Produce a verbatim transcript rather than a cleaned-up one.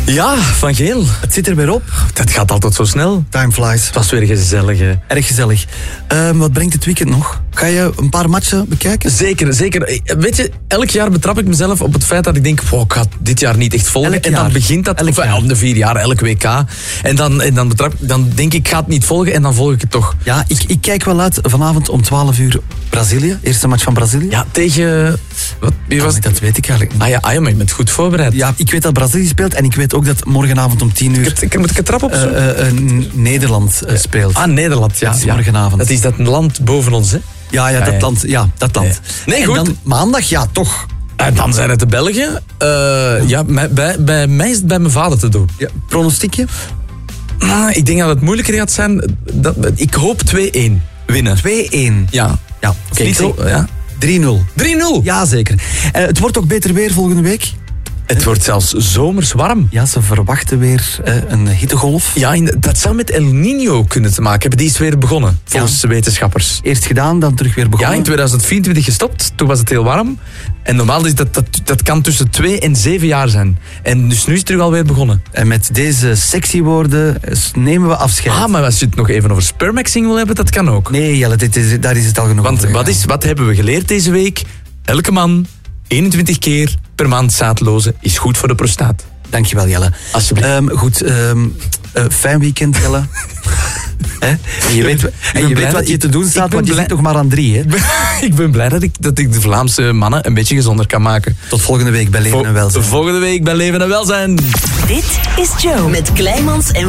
Ja, Van Geel. Het zit er weer op. Dat gaat altijd zo snel. Time flies. Het was weer gezellig, hè. Erg gezellig. Um, wat brengt het weekend nog? Ga je een paar matchen bekijken? Zeker, zeker. Weet je, elk jaar betrap ik mezelf op het feit dat ik denk, wow, ik ga dit jaar niet echt volgen. Elk en dan jaar. begint dat, Elk of, jaar. om de vier jaar, elk W K. En dan, en dan, betrap, dan denk ik, ik ga het niet volgen en dan volg ik het toch. Ja, ik, ik kijk wel uit vanavond om twaalf uur Brazilië. Eerste match van Brazilië. Ja, tegen... Wat, wie was Ah, dat weet ik eigenlijk niet. Ah ja, ah ja, maar je bent goed voorbereid. Ja, ik weet dat Brazilië speelt en ik weet ook dat morgenavond om tien uur Ik, ik, moet ik het trap op? uh, uh, uh, Nederland uh, speelt. Ah, Nederland, ja. Dat is ja. morgenavond. Dat is dat land boven ons, hè? Ja, ja, dat Ah, ja. land. Ja, dat land. Nee, en goed. dan maandag, ja, toch. En dan zijn het de Belgen. Uh, ja, bij, bij, bij mij is het bij mijn vader te doen. Ja, pronostiekje? Ah, ik denk dat het moeilijker gaat zijn. Dat, ik hoop twee-één winnen. twee-één. Ja. Ja, oké. Okay, niet zo, ja. drie nul. drie nul. Ja, zeker. Uh, het wordt ook beter weer volgende week. Het wordt zelfs zomers warm. Ja, ze verwachten weer uh, een hittegolf. Ja, in, dat zou met El Niño kunnen te maken hebben. Die is weer begonnen, volgens de wetenschappers. Eerst gedaan, dan terug weer begonnen. Ja, in tweeduizend vierentwintig gestopt. Toen was het heel warm. En normaal is dat, dat, dat kan tussen twee en zeven jaar zijn. En dus nu is het terug alweer begonnen. En met deze sexy woorden nemen we afscheid. Ah, maar als je het nog even over spermaxing wil hebben, dat kan ook. Nee, Jelle, dit is, daar is het al genoeg Want over wat, is, wat hebben we geleerd deze week? Elke man eenentwintig keer per maand zaadlozen is goed voor de prostaat. Dankjewel, Jelle. Alsjeblieft. Um, goed, um, uh, fijn weekend, Jelle. He? En je weet, en je weet wat je te doen staat, want je blij... zit nog maar aan drie. Hè? Ik ben blij dat ik, dat ik de Vlaamse mannen een beetje gezonder kan maken. Tot volgende week bij Leven en Welzijn. Volgende week bij Leven en Welzijn. Dit is Joe met Kleimans en